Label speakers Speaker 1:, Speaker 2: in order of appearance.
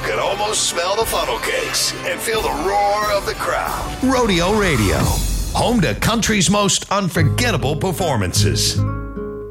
Speaker 1: can almost smell the funnel cakes and feel the roar of the crowd.
Speaker 2: Rodeo Radio, home to country's most unforgettable performances.